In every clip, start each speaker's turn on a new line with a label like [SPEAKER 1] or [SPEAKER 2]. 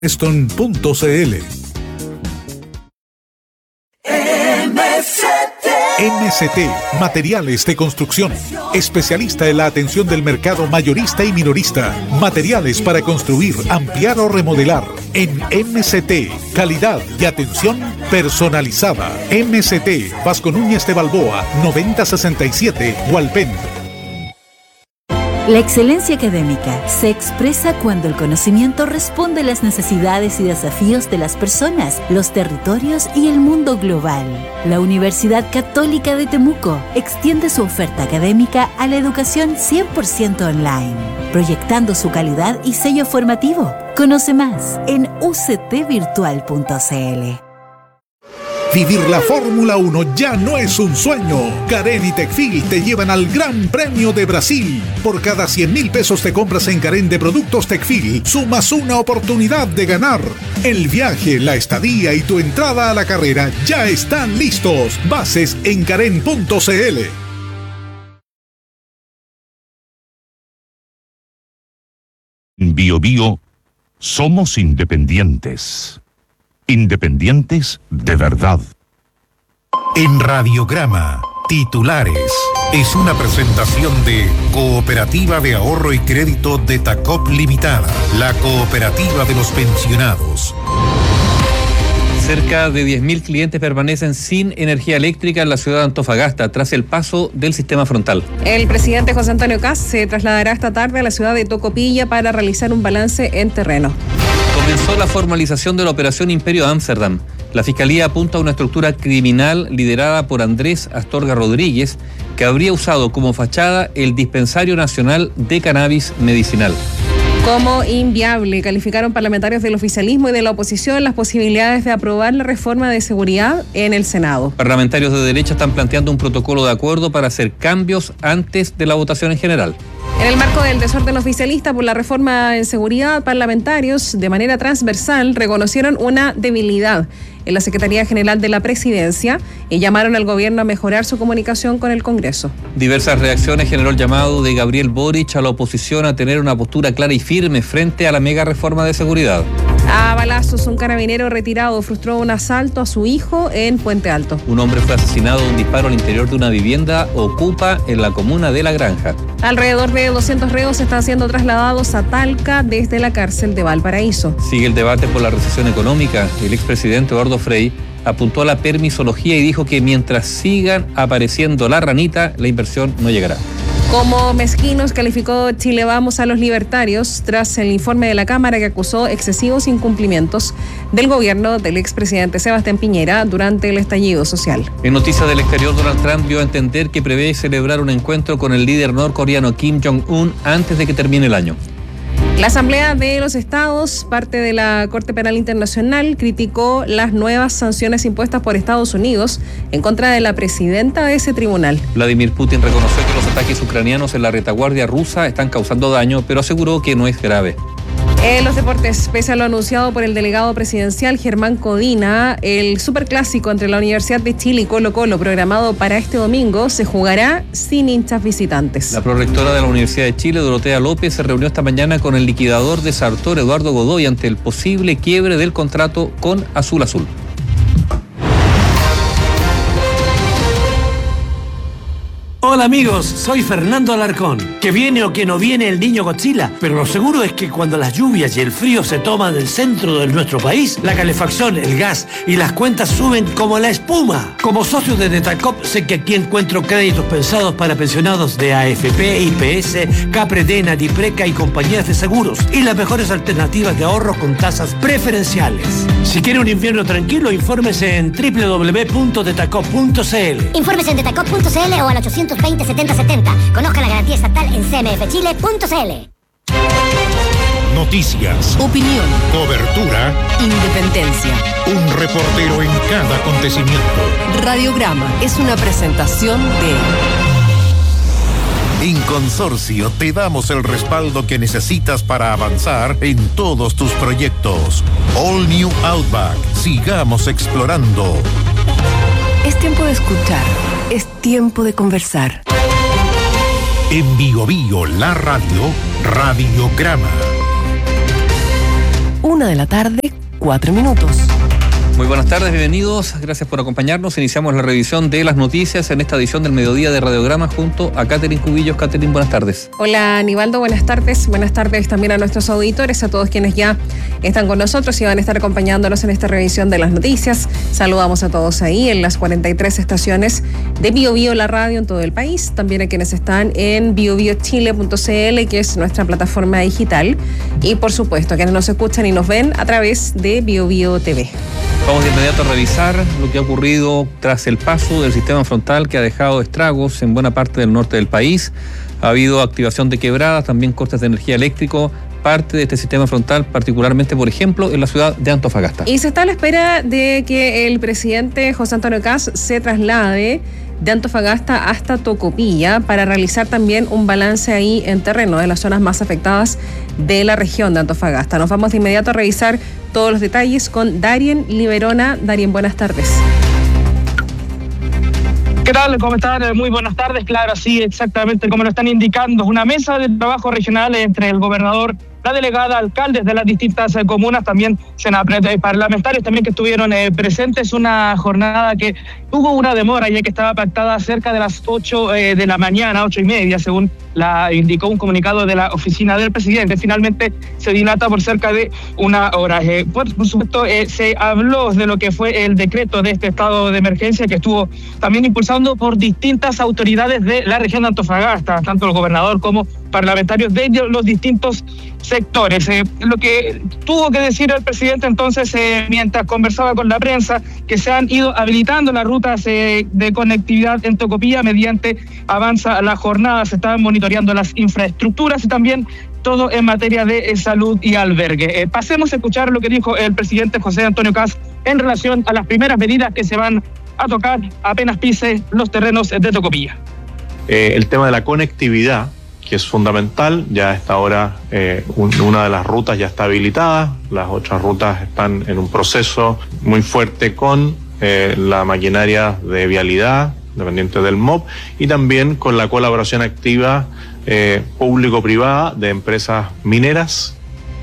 [SPEAKER 1] Eston.cl. MST, Materiales de Construcción. Especialista en la atención del mercado mayorista y minorista. Materiales para construir, ampliar o remodelar. En MST, calidad y atención personalizada. MST, Vasco Núñez de Balboa, 9067, Hualpén.
[SPEAKER 2] La excelencia académica se expresa cuando el conocimiento responde a las necesidades y desafíos de las personas, los territorios y el mundo global. La Universidad Católica de Temuco extiende su oferta académica a la educación 100% online, proyectando su calidad y sello formativo. Conoce más en uctvirtual.cl.
[SPEAKER 1] Vivir la Fórmula 1 ya no es un sueño. Carén y Tecfil te llevan al Gran Premio de Brasil. Por cada 100.000 pesos te compras en Carén de productos Tecfil, sumas una oportunidad de ganar. El viaje, la estadía y tu entrada a la carrera ya están listos. Bases en carén.cl.
[SPEAKER 3] Bio Bio, somos independientes. Independientes de verdad.
[SPEAKER 4] En Radiograma, titulares. Es una presentación de Cooperativa de Ahorro y Crédito de Tacop Limitada, la cooperativa de los pensionados.
[SPEAKER 5] Cerca de 10.000 clientes permanecen sin energía eléctrica en la ciudad de Antofagasta tras el paso del sistema frontal.
[SPEAKER 6] El presidente José Antonio Kast se trasladará esta tarde a la ciudad de Tocopilla para realizar un balance en terreno.
[SPEAKER 5] Comenzó la formalización de la operación Imperio Ámsterdam. La Fiscalía apunta a una estructura criminal liderada por Andrés Astorga Rodríguez, que habría usado como fachada el Dispensario Nacional de Cannabis Medicinal.
[SPEAKER 6] Como inviable calificaron parlamentarios del oficialismo y de la oposición las posibilidades de aprobar la reforma de seguridad en el Senado.
[SPEAKER 5] Parlamentarios de derecha están planteando un protocolo de acuerdo para hacer cambios antes de la votación en general.
[SPEAKER 6] En el marco del desorden oficialista por la reforma en seguridad, parlamentarios de manera transversal reconocieron una debilidad en la Secretaría General de la Presidencia y llamaron al gobierno a mejorar su comunicación con el Congreso.
[SPEAKER 5] Diversas reacciones generó el llamado de Gabriel Boric a la oposición a tener una postura clara y firme frente a la mega reforma de seguridad.
[SPEAKER 6] A balazos, un carabinero retirado frustró un asalto a su hijo en Puente Alto.
[SPEAKER 5] Un hombre fue asesinado de un disparo al interior de una vivienda Ocupa en la comuna de La Granja.
[SPEAKER 6] Alrededor de 200 reos están siendo trasladados a Talca desde la cárcel de Valparaíso.
[SPEAKER 5] Sigue el debate por la recesión económica. El expresidente Eduardo Frei apuntó a la permisología y dijo que mientras sigan apareciendo la ranita, la inversión no llegará.
[SPEAKER 6] Como mezquinos calificó Chile Vamos a los libertarios tras el informe de la Cámara que acusó excesivos incumplimientos del gobierno del expresidente Sebastián Piñera durante el estallido social.
[SPEAKER 5] En noticias del exterior, Donald Trump dio a entender que prevé celebrar un encuentro con el líder norcoreano Kim Jong-un antes de que termine el año.
[SPEAKER 6] La Asamblea de los Estados, parte de la Corte Penal Internacional, criticó las nuevas sanciones impuestas por Estados Unidos en contra de la presidenta de ese tribunal.
[SPEAKER 5] Vladimir Putin reconoció que los ataques ucranianos en la retaguardia rusa están causando daño, pero aseguró que no es grave.
[SPEAKER 6] En los deportes, pese a lo anunciado por el delegado presidencial Germán Codina, el superclásico entre la Universidad de Chile y Colo-Colo, programado para este domingo, se jugará sin hinchas visitantes.
[SPEAKER 5] La prorectora de la Universidad de Chile, Dorotea López, se reunió esta mañana con el liquidador de Sartor, Eduardo Godoy, ante el posible quiebre del contrato con Azul Azul.
[SPEAKER 7] Hola amigos, soy Fernando Alarcón. Que viene o que no viene el niño Godzilla, pero lo seguro es que cuando las lluvias y el frío se toman el centro de nuestro país, la calefacción, el gas y las cuentas suben como la espuma. Como socio de Netacop, sé que aquí encuentro créditos pensados para pensionados de AFP, IPS, Capredena, Dipreca y compañías de seguros, y las mejores alternativas de ahorro con tasas preferenciales. Si quiere un invierno tranquilo, infórmese en www.detacop.cl.
[SPEAKER 8] Infórmese en detacop.cl o al 820-7070. Conozca la garantía estatal en cmfchile.cl.
[SPEAKER 4] Noticias,
[SPEAKER 2] Opinión,
[SPEAKER 4] cobertura,
[SPEAKER 2] independencia.
[SPEAKER 4] un reportero en cada acontecimiento.
[SPEAKER 2] Radiograma es una presentación de...
[SPEAKER 4] En Consorcio te damos el respaldo que necesitas para avanzar en todos tus proyectos. All New Outback. Sigamos explorando.
[SPEAKER 2] Es tiempo de escuchar, es tiempo de conversar.
[SPEAKER 4] En Bio Bio, la radio, Radiograma.
[SPEAKER 2] Un
[SPEAKER 9] 1:04 p.m.
[SPEAKER 5] Muy buenas tardes, bienvenidos, gracias por acompañarnos. Iniciamos la revisión de las noticias en esta edición del Mediodía de Radiograma junto a Catherine Cubillos. Catherine, buenas tardes.
[SPEAKER 6] Hola, Aníbaldo, buenas tardes. Buenas tardes también a nuestros auditores, a todos quienes ya están con nosotros y van a estar acompañándonos en esta revisión de las noticias. Saludamos a todos ahí en las 43 estaciones de Bio Bio, la radio en todo el país. También a quienes están en biobiochile.cl, que es nuestra plataforma digital. Y por supuesto, a quienes nos escuchan y nos ven a través de Bio Bio TV.
[SPEAKER 5] Vamos de inmediato a revisar lo que ha ocurrido tras el paso del sistema frontal que ha dejado estragos en buena parte del norte del país. Ha habido activación de quebradas, también cortes de energía eléctrica, parte de este sistema frontal, particularmente, por ejemplo, en la ciudad de Antofagasta.
[SPEAKER 6] Y se está a la espera de que el presidente José Antonio Kast se traslade de Antofagasta hasta Tocopilla para realizar también un balance ahí en terreno de las zonas más afectadas de la región de Antofagasta. Nos vamos de inmediato a revisar todos los detalles con Darien Liberona. Darien, buenas tardes.
[SPEAKER 10] ¿Qué tal? ¿Cómo están? Muy buenas tardes. Claro, sí, exactamente como lo están indicando. Una mesa de trabajo regional entre el gobernador, la delegada, alcaldes de las distintas comunas, también parlamentarios también que estuvieron presentes. Una jornada que tuvo una demora ya que estaba pactada cerca de las 8 de la mañana, 8:30, según la indicó un comunicado de la oficina del presidente. Finalmente se dilata por cerca de una hora. Por supuesto, se habló de lo que fue el decreto de este estado de emergencia que estuvo también impulsando por distintas autoridades de la región de Antofagasta, tanto el gobernador como parlamentarios de los distintos sectores. Lo que tuvo que decir el presidente entonces, mientras conversaba con la prensa, que se han ido habilitando las rutas de conectividad en Tocopilla mediante avanza la jornada, se estaban monitoreando las infraestructuras y también todo en materia de salud y albergue. Pasemos a escuchar lo que dijo el presidente José Antonio Kast en relación a las primeras medidas que se van a tocar apenas pise los terrenos de Tocopilla.
[SPEAKER 11] El tema de la conectividad, que es fundamental, ya a esta hora una de las rutas ya está habilitada, las otras rutas están en un proceso muy fuerte con la maquinaria de vialidad, dependiente del MOP, y también con la colaboración activa público-privada de empresas mineras.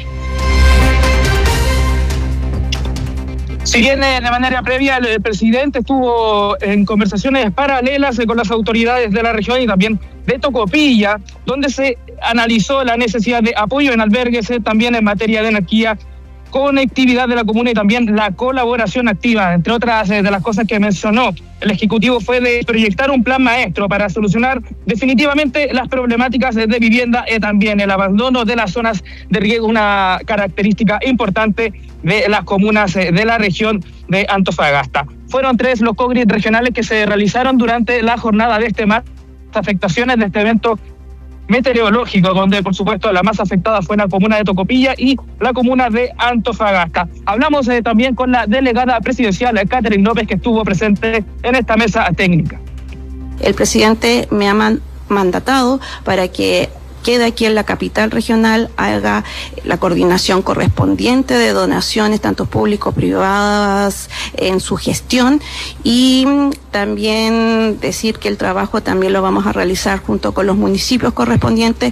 [SPEAKER 10] Si bien de manera previa el presidente estuvo en conversaciones paralelas con las autoridades de la región y también de Tocopilla, donde se analizó la necesidad de apoyo en albergues, también en materia de energía, conectividad de la comuna y también la colaboración activa. Entre otras de las cosas que mencionó el Ejecutivo fue de proyectar un plan maestro para solucionar definitivamente las problemáticas de vivienda y también el abandono de las zonas de riego, una característica importante de las comunas de la región de Antofagasta. Fueron 3 los congresos regionales que se realizaron durante la jornada de este martes, afectaciones de este evento meteorológico, donde por supuesto la más afectada fue la comuna de Tocopilla y la comuna de Antofagasta. Hablamos también con la delegada presidencial, Catherine López, que estuvo presente en esta mesa técnica.
[SPEAKER 12] El presidente me ha mandatado para que quede aquí en la capital regional, haga la coordinación correspondiente de donaciones, tanto público-privadas, en su gestión, y también decir que el trabajo también lo vamos a realizar junto con los municipios correspondientes.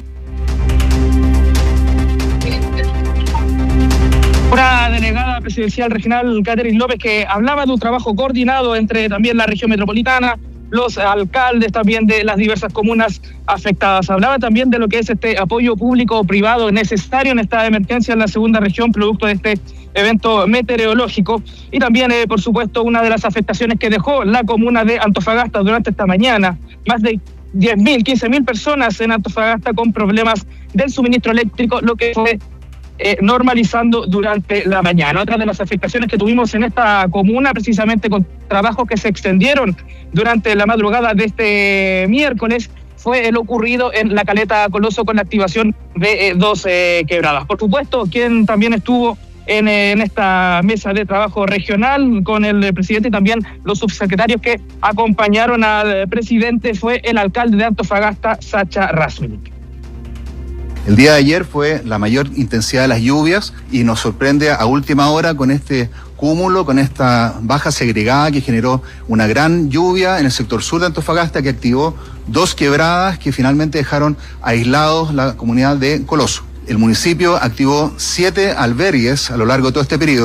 [SPEAKER 10] Una delegada presidencial regional, Catherine López, que hablaba de un trabajo coordinado entre también la región metropolitana, los alcaldes también de las diversas comunas afectadas. Hablaba también de lo que es este apoyo público o privado necesario en esta emergencia en la segunda región, producto de este evento meteorológico. Y también, por supuesto, una de las afectaciones que dejó la comuna de Antofagasta durante esta mañana. Más de 10.000, 15.000 personas en Antofagasta con problemas del suministro eléctrico, lo que fue normalizando durante la mañana. Otra de las afectaciones que tuvimos en esta comuna, precisamente con trabajos que se extendieron durante la madrugada de este miércoles, fue el ocurrido en la Caleta Coloso con la activación de 2 quebradas. Por supuesto, quien también estuvo en esta mesa de trabajo regional con el presidente y también los subsecretarios que acompañaron al presidente fue el alcalde de Antofagasta, Sacha Rasmussen.
[SPEAKER 13] El día de ayer fue la mayor intensidad de las lluvias y nos sorprende a última hora con este cúmulo, con esta baja segregada que generó una gran lluvia en el sector sur de Antofagasta que activó 2 quebradas que finalmente dejaron aislados la comunidad de Coloso. El municipio activó 7 albergues a lo largo de todo este periodo.